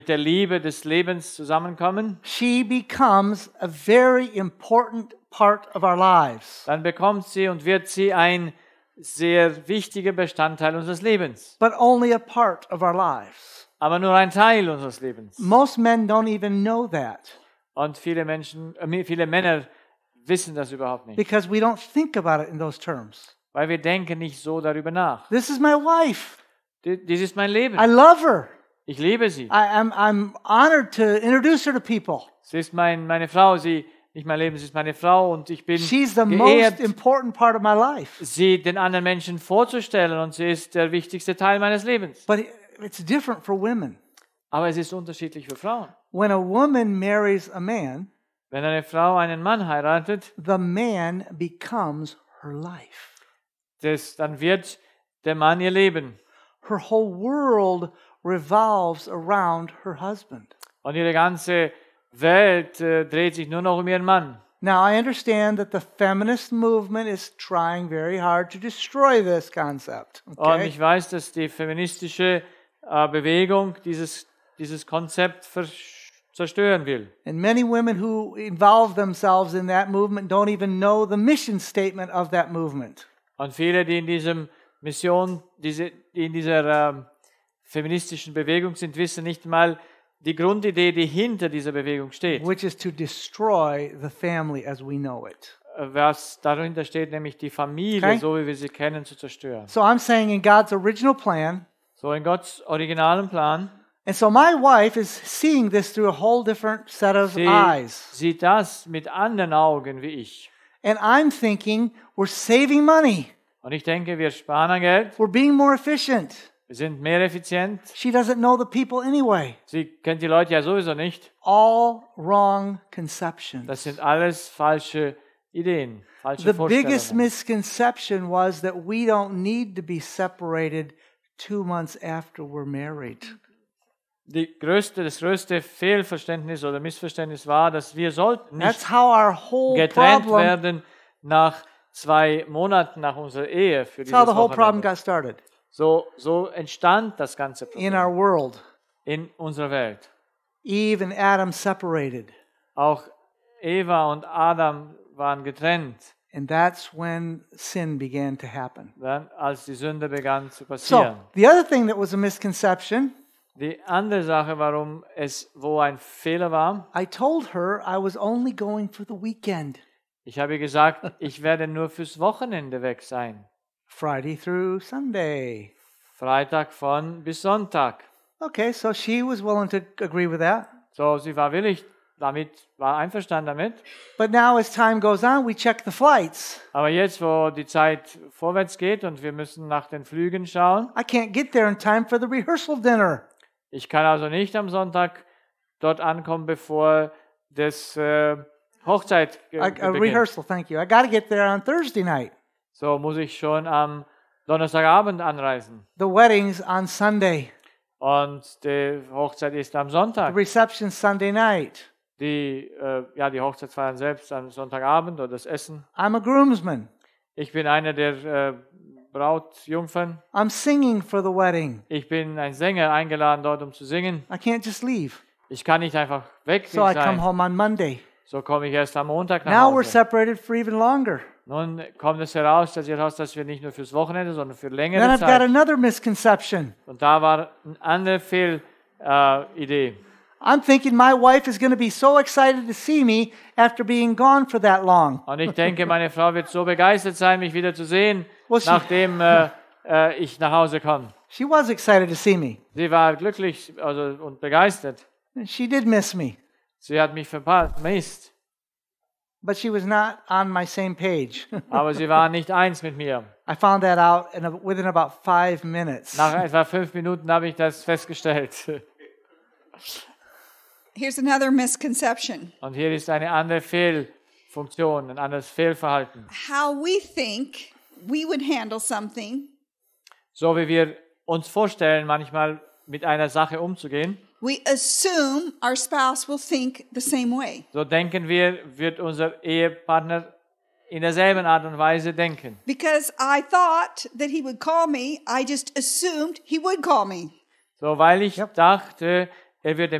der Liebe des Lebens zusammenkommen, she becomes a very important part of our lives. dann bekommt sie und wird sie ein sehr wichtiger Bestandteil unseres Lebens. But only a part of our lives. Aber nur ein Teil unseres Lebens. Most men don't even know that Und viele Männer wissen das überhaupt nicht. because we don't think about it in those terms. Weil wir denken nicht so darüber nach. This is my wife. Dies ist mein Leben. I love her. Ich liebe sie. I'm honored to introduce her to people. Sie ist meine Frau. Nicht mein Leben, sie ist meine Frau. Und ich bin She's the geehrt, most important part of my life. sie den anderen Menschen vorzustellen. Und sie ist der wichtigste Teil meines Lebens. But it's different for women. Aber es ist unterschiedlich für Frauen. When a woman marries a man, Wenn eine Frau einen Mann heiratet, the man becomes her life. dann wird der Mann ihr Leben. Her whole world revolves around her husband. Und ihre ganze Welt dreht sich nur noch um ihren Mann. Now, I understand that the feminist movement is trying very hard to destroy this concept. Und Okay? ich weiß, dass die feministische Bewegung dieses Konzept zerstören will. And many women who involve themselves in that movement don't even know the mission statement of that movement. Und viele, die in dieser feministischen Bewegung sind, wissen nicht mal die Grundidee, die hinter dieser Bewegung steht. Which is to destroy the family as we know it. Was dahinter steht, nämlich die Familie, Okay. so wie wir sie kennen, zu zerstören. So I'm saying in God's original plan, So in Gottes originalen Plan, and so my wife is seeing this through a whole different set of sie eyes. sieht das mit anderen Augen wie ich. And I'm thinking we're saving money. Und ich denke, wir sparen an Geld, We're being more efficient. wir sind mehr effizient. She doesn't know the people anyway. Sie kennt die Leute ja sowieso nicht. All wrong conceptions. Das sind alles falsche Ideen, falsche The biggest Vorstellungen. misconception was that we don't need to be separated 2 months after we're married. Das größte Fehlverständnis oder Missverständnis war, dass wir sollten nicht That's how our whole getrennt problem, werden nach 2 Monaten nach unserer Ehe für that's how dieses the whole problem Wochenende. got started So entstand das ganze in Problem our world. in unserer Welt. Eve and Adam separated. Auch Eva und Adam waren getrennt, And that's when sin began to happen. dann, als die Sünde begann zu So, passieren. the other thing that was a misconception, Die andere Sache, wo ein Fehler war, I told her I was only going for the weekend, ich habe gesagt, ich werde nur fürs Wochenende weg sein. Friday through Sunday. Freitag bis Sonntag. Okay, so she was willing to agree with that. So, sie war war einverstanden damit. But now as time goes on, we check the flights. Aber jetzt, wo die Zeit vorwärts geht und wir müssen nach den Flügen schauen, I can't get there in time for the rehearsal dinner. ich kann also nicht am Sonntag dort ankommen, bevor das Hochzeit A beginnt. rehearsal, thank you. I got to get there on Thursday night. So muss ich schon am Donnerstagabend anreisen. The wedding's on Sunday. Und die Hochzeit ist am The Sonntag. reception's Sunday night. Die Hochzeitsfeiern selbst am Sonntagabend oder das Essen. I'm a groomsman. Ich bin einer der Brautjungfern. I'm singing for the wedding. Ich bin ein Sänger, eingeladen dort, um zu singen. I can't just leave. Ich kann nicht einfach weg So I come sein. home on Monday. So komme ich erst am Montag nach Now we're Hause. separated for even longer. Nun kommt es heraus, dass wir nicht nur fürs Wochenende, sondern für Then längere I've got Zeit. another misconception. Und da war eine andere Fehlidee. I'm thinking my wife is going to be so excited to see me after being gone for that long. Und ich denke, meine Frau wird so begeistert sein, mich wieder zu sehen, Was sie- nachdem ich nach Hause komme. She was excited to see me. Sie war glücklich und begeistert. She did miss me, Sie hat mich vermisst, but she was not on my same page. aber sie war nicht eins mit mir. I found that out within about 5 minutes. Nach etwa 5 Minuten habe ich das festgestellt. Here's another misconception. Und hier ist eine andere Fehlfunktion, ein anderes Fehlverhalten. How we think we would handle something, So wie wir uns vorstellen, manchmal mit einer Sache umzugehen, we assume our spouse will think the same way. so denken wir, wird unser Ehepartner in derselben Art und Weise denken. Because I thought that he would call me, I just assumed he would call me. So, weil ich dachte, Er wird